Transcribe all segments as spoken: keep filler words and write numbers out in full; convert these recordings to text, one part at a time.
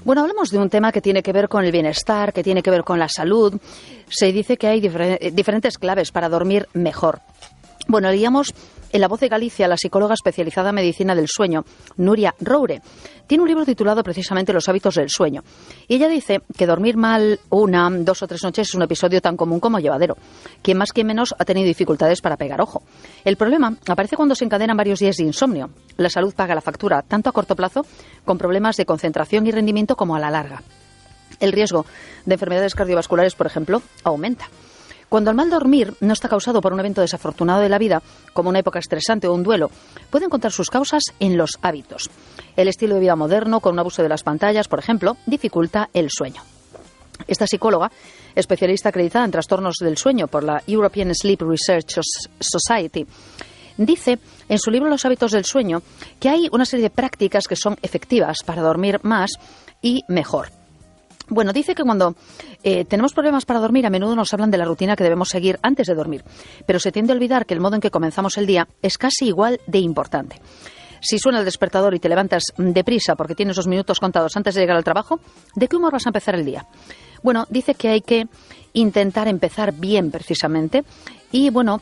Bueno, hablamos de un tema que tiene que ver con el bienestar, que tiene que ver con la salud. Se dice que hay difer- diferentes claves para dormir mejor. Bueno, leíamos en La Voz de Galicia la psicóloga especializada en medicina del sueño, Nuria Roure. Tiene un libro titulado precisamente Los hábitos del sueño. Y ella dice que dormir mal una, dos o tres noches es un episodio tan común como llevadero. Quien más, quien menos ha tenido dificultades para pegar ojo. El problema aparece cuando se encadenan varios días de insomnio. La salud paga la factura, tanto a corto plazo, con problemas de concentración y rendimiento, como a la larga. El riesgo de enfermedades cardiovasculares, por ejemplo, aumenta. Cuando el mal dormir no está causado por un evento desafortunado de la vida, como una época estresante o un duelo, puede encontrar sus causas en los hábitos. El estilo de vida moderno, con un abuso de las pantallas, por ejemplo, dificulta el sueño. Esta psicóloga, especialista acreditada en trastornos del sueño por la European Sleep Research Society, dice en su libro Los hábitos del sueño que hay una serie de prácticas que son efectivas para dormir más y mejor. Bueno, dice que cuando eh, tenemos problemas para dormir, a menudo nos hablan de la rutina que debemos seguir antes de dormir, pero se tiende a olvidar que el modo en que comenzamos el día es casi igual de importante. Si suena el despertador y te levantas deprisa porque tienes esos minutos contados antes de llegar al trabajo, ¿de qué humor vas a empezar el día? Bueno, dice que hay que intentar empezar bien, precisamente, y bueno,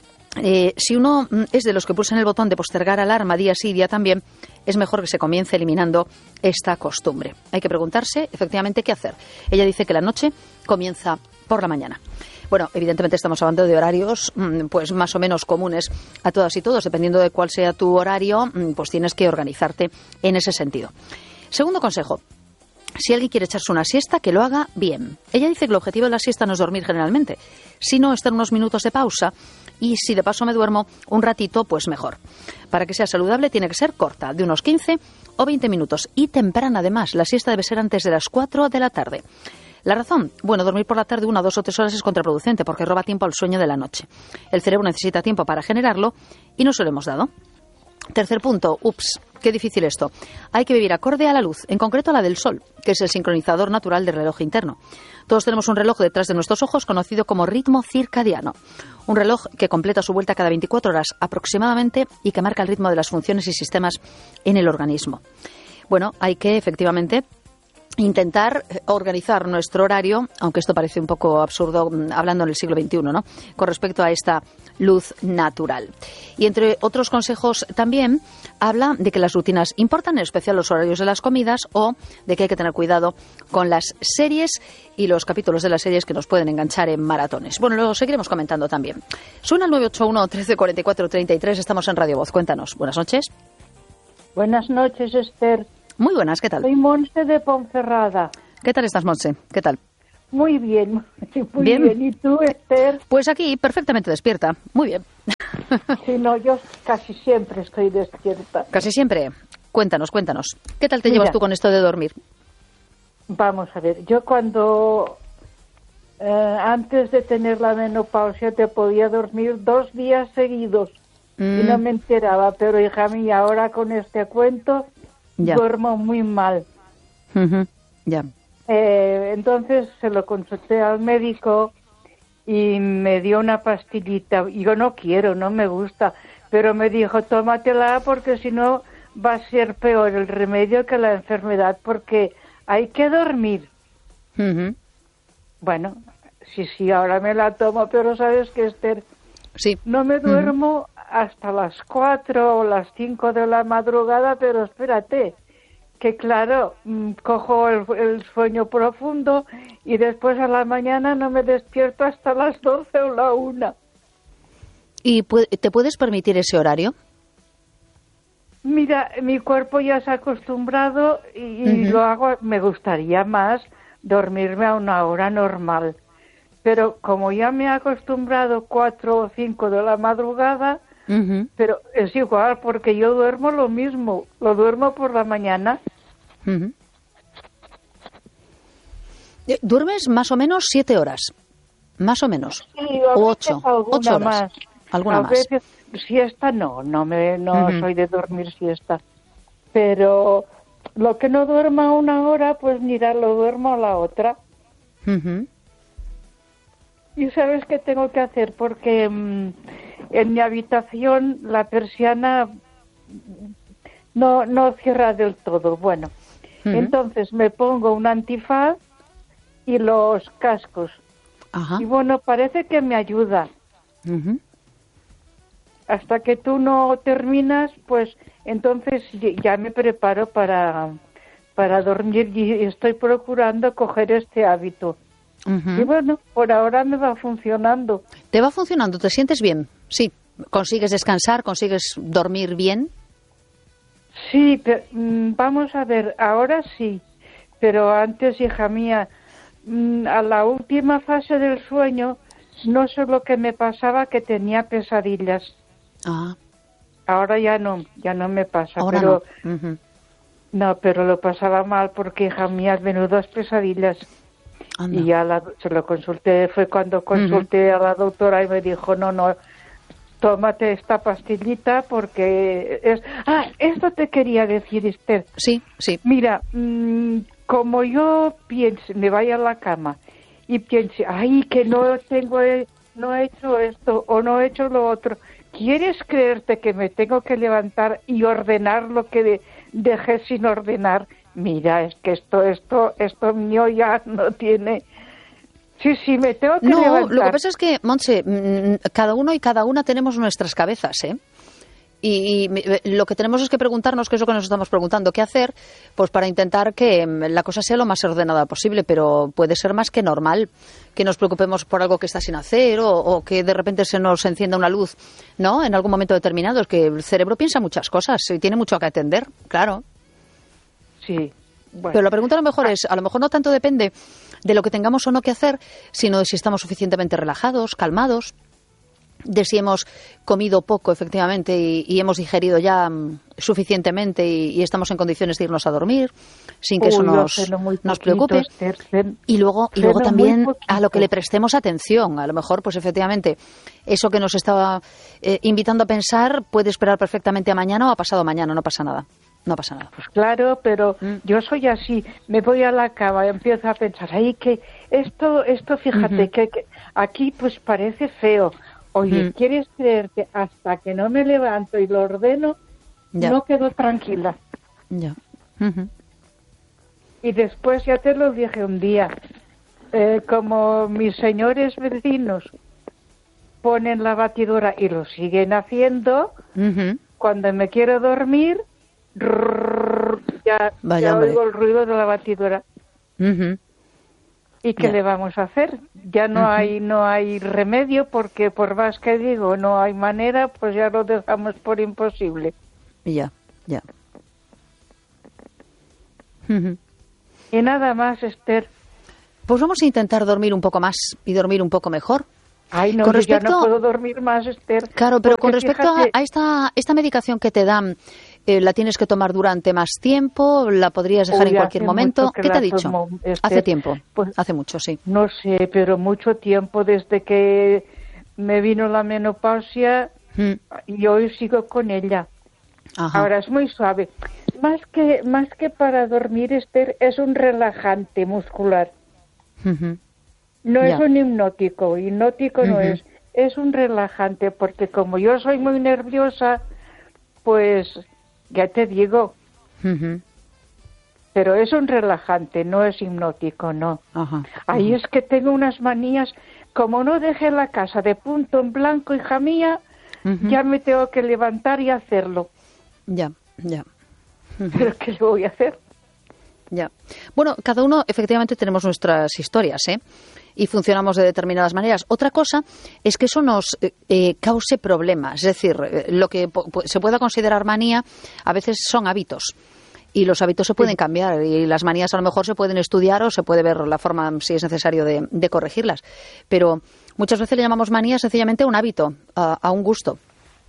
Eh, si uno es de los que pulsan el botón de postergar alarma día sí, día también, es mejor que se comience eliminando esta costumbre. Hay que preguntarse, efectivamente, qué hacer. Ella dice que la noche comienza por la mañana. Bueno, evidentemente estamos hablando de horarios pues más o menos comunes a todas y todos. Dependiendo de cuál sea tu horario, pues tienes que organizarte en ese sentido. Segundo consejo. Si alguien quiere echarse una siesta, que lo haga bien. Ella dice que el objetivo de la siesta no es dormir generalmente, sino estar unos minutos de pausa, y si de paso me duermo un ratito, pues mejor. Para que sea saludable tiene que ser corta, de unos quince o veinte minutos, y temprana además. La siesta debe ser antes de las cuatro de la tarde. La razón, bueno, dormir por la tarde una, dos o tres horas es contraproducente porque roba tiempo al sueño de la noche. El cerebro necesita tiempo para generarlo y no se lo hemos dado. Tercer punto, ups, qué difícil esto. Hay que vivir acorde a la luz, en concreto a la del sol, que es el sincronizador natural del reloj interno. Todos tenemos un reloj detrás de nuestros ojos conocido como ritmo circadiano. Un reloj que completa su vuelta cada veinticuatro horas aproximadamente y que marca el ritmo de las funciones y sistemas en el organismo. Bueno, hay que efectivamente intentar organizar nuestro horario, aunque esto parece un poco absurdo hablando en el siglo veintiuno, ¿no?, con respecto a esta luz natural. Y entre otros consejos también habla de que las rutinas importan, en especial los horarios de las comidas, o de que hay que tener cuidado con las series y los capítulos de las series que nos pueden enganchar en maratones. Bueno, lo seguiremos comentando también. Suena el nueve ocho uno, trece cuarenta y cuatro, treinta y tres, estamos en Radio Voz. Cuéntanos. Buenas noches. Buenas noches, Esther. Muy buenas, ¿qué tal? Soy Monse de Ponferrada. ¿Qué tal estás, Monse? ¿Qué tal? Muy bien, muy ¿Bien? bien. ¿Y tú, Esther? Pues aquí, perfectamente despierta. Muy bien. Sí, no, yo casi siempre estoy despierta. Casi siempre. Cuéntanos, cuéntanos. ¿Qué tal te Mira, llevas tú con esto de dormir? Vamos a ver, yo cuando eh, antes de tener la menopausia te podía dormir dos días seguidos mm. y no me enteraba, pero hija mía, ahora con este cuento ya duermo muy mal. Uh-huh. Ya. Eh, entonces se lo consulté al médico y me dio una pastillita. Yo no quiero, no me gusta, pero me dijo, tómatela porque si no va a ser peor el remedio que la enfermedad, porque hay que dormir. Uh-huh. Bueno, sí, sí, ahora me la tomo, pero sabes que, Esther, sí. no me duermo uh-huh. hasta las cuatro o las cinco de la madrugada, pero espérate, que claro, mmm, cojo el, el sueño profundo y después a la mañana no me despierto hasta las doce o la una. ¿Y te puedes permitir ese horario? Mira, mi cuerpo ya se ha acostumbrado y, y uh-huh. lo hago. Me gustaría más dormirme a una hora normal, pero como ya me he acostumbrado cuatro o cinco de la madrugada, uh-huh. pero es igual porque yo duermo lo mismo, lo duermo por la mañana. Uh-huh. ¿Duermes más o menos siete horas? Más o menos. Sí, o ocho, ocho horas. Más. ¿Alguna a más? Veces, siesta no, no me, no uh-huh. soy de dormir siesta, pero lo que no duerma una hora, pues mira, lo duermo a la otra. Uh-huh. ¿Y sabes qué tengo que hacer? Porque mmm, en mi habitación la persiana no, no cierra del todo. Bueno, Uh-huh. Entonces me pongo un antifaz y los cascos. Ajá. Y bueno, parece que me ayuda. Uh-huh. Hasta que tú no terminas, pues entonces ya me preparo para, para dormir y estoy procurando coger este hábito. Uh-huh. Y bueno, por ahora me va funcionando. ¿Te va funcionando? ¿Te sientes bien? Sí. ¿Consigues descansar? ¿Consigues dormir bien? Sí, pero, vamos a ver, ahora sí. Pero antes, hija mía, a la última fase del sueño, no sé lo que me pasaba, que tenía pesadillas. Ah. Ahora ya no, ya no me pasa. Ahora pero, no. Uh-huh. No, pero lo pasaba mal porque, hija mía, menudas pesadillas. Anda. Y ya la, se lo consulté, fue cuando consulté uh-huh. a la doctora y me dijo, no, no, tómate esta pastillita porque es... Ah, esto te quería decir, Esther. Sí, sí. Mira, mmm, como yo piense, me vaya a la cama y piense, ay, que no tengo, no he hecho esto o no he hecho lo otro, ¿quieres creerte que me tengo que levantar y ordenar lo que de, dejé sin ordenar? Mira, es que esto, esto, esto mío ya no tiene... Sí, sí, me tengo que no, levantar. Lo que pasa es que, Montse, cada uno y cada una tenemos nuestras cabezas, ¿eh? Y, y lo que tenemos es que preguntarnos, qué es lo que nos estamos preguntando, qué hacer, pues para intentar que la cosa sea lo más ordenada posible, pero puede ser más que normal que nos preocupemos por algo que está sin hacer o, o que de repente se nos encienda una luz, ¿no? En algún momento determinado. Es que el cerebro piensa muchas cosas y tiene mucho que atender, claro. Sí. Bueno. Pero la pregunta a lo mejor es, a lo mejor no tanto depende de lo que tengamos o no que hacer, sino de si estamos suficientemente relajados, calmados, de si hemos comido poco efectivamente y, y hemos digerido ya um, suficientemente y, y estamos en condiciones de irnos a dormir sin que Uy, eso nos, nos preocupe. Esther, y luego, y luego también a lo que le prestemos atención. A lo mejor, pues efectivamente, eso que nos estaba eh, invitando a pensar puede esperar perfectamente a mañana o a pasado mañana, no pasa nada. No pasa nada. Pues claro, pero mm. yo soy así. Me voy a la cama y empiezo a pensar, ay, que esto, esto, fíjate, uh-huh. que, que aquí pues parece feo. Oye, uh-huh. ¿quieres creerte? Hasta que no me levanto y lo ordeno, ya. no quedo tranquila. Ya. Uh-huh. Y después ya te lo dije un día, eh, como mis señores vecinos ponen la batidora y lo siguen haciendo, uh-huh. cuando me quiero dormir, ya, Vaya, ya oigo el ruido de la batidora. Uh-huh. ¿Y qué ya. le vamos a hacer? Ya no uh-huh. hay no hay remedio, porque por más que digo no hay manera, pues ya lo dejamos por imposible. Ya, ya. Uh-huh. Y nada más, Esther. Pues vamos a intentar dormir un poco más y dormir un poco mejor. Ay, no, con yo respecto... ya no puedo dormir más, Esther. Claro, pero con respecto fíjate... a, a esta, esta medicación que te dan, eh, ¿la tienes que tomar durante más tiempo? ¿La podrías dejar Uy, en cualquier momento? Que ¿Qué te ha dicho? Tomo, Esther. Hace tiempo, pues, hace mucho, sí. No sé, pero mucho tiempo desde que me vino la menopausia hmm. y hoy sigo con ella. Ajá. Ahora es muy suave. Más que, más que para dormir, Esther, es un relajante muscular. Uh-huh. No ya. es un hipnótico, hipnótico uh-huh. no es. Es un relajante, porque como yo soy muy nerviosa, pues ya te digo. Uh-huh. Pero es un relajante, no es hipnótico, no. Uh-huh. Ahí uh-huh. es que tengo unas manías, como no dejé la casa de punto en blanco, hija mía, uh-huh. ya me tengo que levantar y hacerlo. Ya, ya. Uh-huh. ¿Pero qué le voy a hacer? Ya. Bueno, cada uno efectivamente tenemos nuestras historias, ¿eh? Y funcionamos de determinadas maneras. Otra cosa es que eso nos eh, cause problemas. Es decir, eh, lo que po- se pueda considerar manía a veces son hábitos. Y los hábitos se pueden sí. cambiar. Y las manías a lo mejor se pueden estudiar o se puede ver la forma, si es necesario, de, de corregirlas. Pero muchas veces le llamamos manía sencillamente a un hábito, a, a un gusto.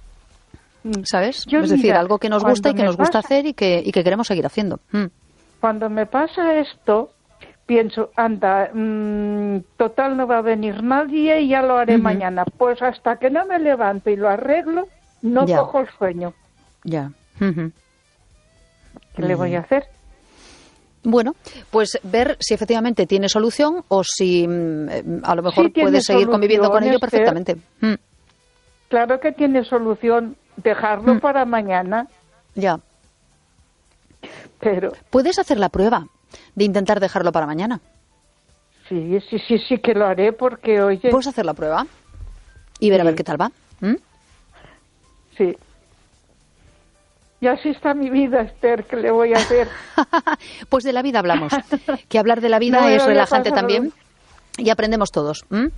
¿Sabes? Yo, es decir, mira, algo que nos gusta y que nos pasa, gusta hacer y que, y que queremos seguir haciendo. Mm. Cuando me pasa esto, pienso, anda, mmm, total no va a venir nadie y ya lo haré uh-huh. mañana. Pues hasta que no me levanto y lo arreglo, no ya. cojo el sueño. Ya. Uh-huh. ¿Qué uh-huh. le voy a hacer? Bueno, pues ver si efectivamente tiene solución o si mm, a lo mejor sí puedes seguir conviviendo con ello perfectamente. Mm. Claro que tiene solución, dejarlo mm. para mañana. Ya. Pero ¿Puedes hacer la prueba de intentar dejarlo para mañana? sí, sí, sí, sí que lo haré porque, oye... ¿Puedes hacer la prueba? Y ver Sí. a ver qué tal va. ¿Mm? Sí. Y así está mi vida, Esther, ¿qué le voy a hacer? Pues de la vida hablamos. Que hablar de la vida No me es había relajante pasado. también y aprendemos todos. ¿Mm?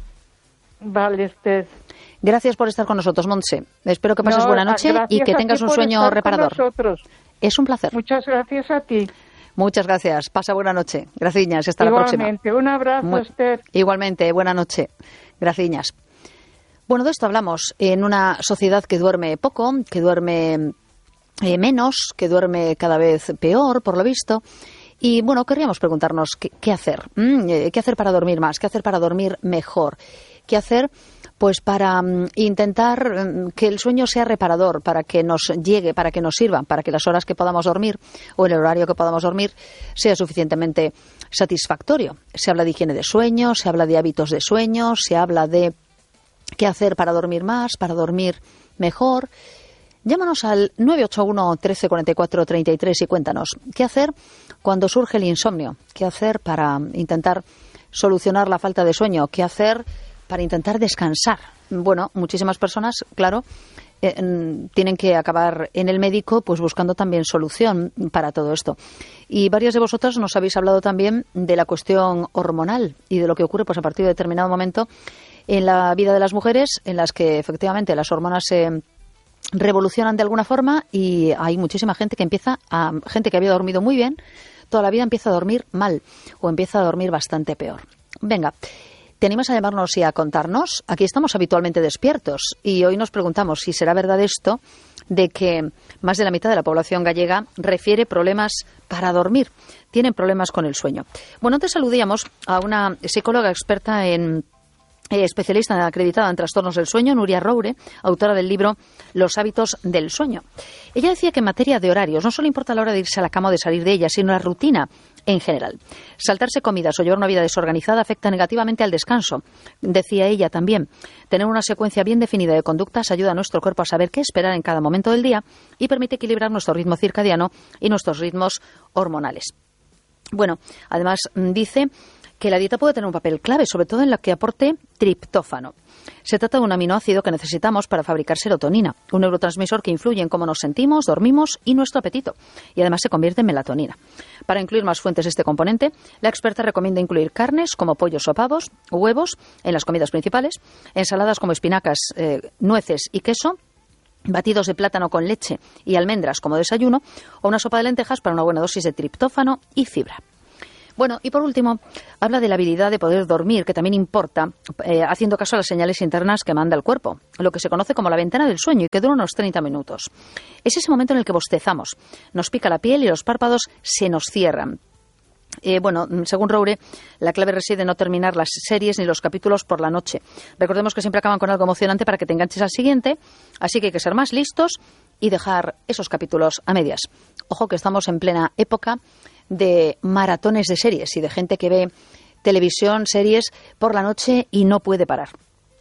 Vale, Esther. Gracias por estar con nosotros, Montse. Espero que pases No, buena noche gracias y que a tengas ti un por sueño estar con reparador. nosotros. Es un placer. Muchas gracias a ti. Muchas gracias. Pasa buena noche. Graciñas. Hasta la próxima. Igualmente. Un abrazo, Muy- Esther. Igualmente. Buena noche. Graciñas. Bueno, de esto hablamos en una sociedad que duerme poco, que duerme eh, menos, que duerme cada vez peor, por lo visto. Y bueno, querríamos preguntarnos qué, qué hacer. ¿Mm? Eh, ¿Qué hacer para dormir más? ¿Qué hacer para dormir mejor? ¿Qué hacer pues para mm, intentar mm, que el sueño sea reparador, para que nos llegue, para que nos sirva, para que las horas que podamos dormir o el horario que podamos dormir sea suficientemente satisfactorio? Se habla de higiene de sueño, se habla de hábitos de sueño, se habla de qué hacer para dormir más, para dormir mejor. Llámanos al nueve ocho uno, trece cuarenta y cuatro, treinta y tres y cuéntanos qué hacer cuando surge el insomnio, qué hacer para intentar solucionar la falta de sueño, qué hacer para intentar descansar. Bueno, muchísimas personas, claro, eh, tienen que acabar en el médico pues buscando también solución para todo esto. Y varias de vosotras nos habéis hablado también de la cuestión hormonal y de lo que ocurre pues a partir de determinado momento en la vida de las mujeres, en las que efectivamente las hormonas se revolucionan de alguna forma y hay muchísima gente que empieza a, gente que había dormido muy bien, toda la vida empieza a dormir mal o empieza a dormir bastante peor. Venga, ¿te animas a llamarnos y a contarnos? Aquí estamos habitualmente despiertos y hoy nos preguntamos si será verdad esto de que más de la mitad de la población gallega refiere problemas para dormir, tienen problemas con el sueño. Bueno, antes saludíamos a una psicóloga experta en Eh, especialista acreditada en trastornos del sueño, Nuria Roure, autora del libro Los hábitos del sueño. Ella decía que en materia de horarios no solo importa la hora de irse a la cama o de salir de ella, sino la rutina en general. Saltarse comidas o llevar una vida desorganizada afecta negativamente al descanso. Decía ella también, tener una secuencia bien definida de conductas ayuda a nuestro cuerpo a saber qué esperar en cada momento del día y permite equilibrar nuestro ritmo circadiano y nuestros ritmos hormonales. Bueno, además dice que la dieta puede tener un papel clave, sobre todo en la que aporte triptófano. Se trata de un aminoácido que necesitamos para fabricar serotonina, un neurotransmisor que influye en cómo nos sentimos, dormimos y nuestro apetito, y además se convierte en melatonina. Para incluir más fuentes de este componente, la experta recomienda incluir carnes como pollos o pavos, huevos en las comidas principales, ensaladas como espinacas, eh, nueces y queso, batidos de plátano con leche y almendras como desayuno, o una sopa de lentejas para una buena dosis de triptófano y fibra. Bueno, y por último, habla de la habilidad de poder dormir, que también importa, eh, haciendo caso a las señales internas que manda el cuerpo, lo que se conoce como la ventana del sueño y que dura unos treinta minutos. Es ese momento en el que bostezamos, nos pica la piel y los párpados se nos cierran. Eh, bueno, según Roure, la clave reside en no terminar las series ni los capítulos por la noche. Recordemos que siempre acaban con algo emocionante para que te enganches al siguiente, así que hay que ser más listos y dejar esos capítulos a medias. Ojo que estamos en plena época de maratones de series y de gente que ve televisión, series por la noche y no puede parar.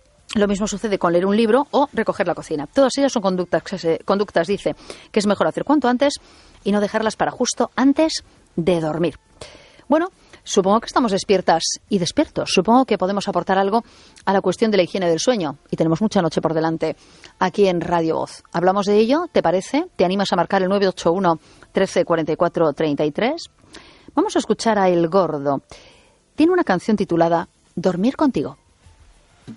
Lo mismo sucede con leer un libro o recoger la cocina. Todas ellas son conductas, conductas, dice, que es mejor hacer cuanto antes y no dejarlas para justo antes de dormir. Bueno, supongo que estamos despiertas y despiertos. Supongo que podemos aportar algo a la cuestión de la higiene del sueño. Y tenemos mucha noche por delante aquí en Radio Voz. ¿Hablamos de ello? ¿Te parece? ¿Te animas a marcar el nueve ocho uno, trece cuarenta y cuatro, treinta y tres? Vamos a escuchar a El Gordo. Tiene una canción titulada Dormir contigo.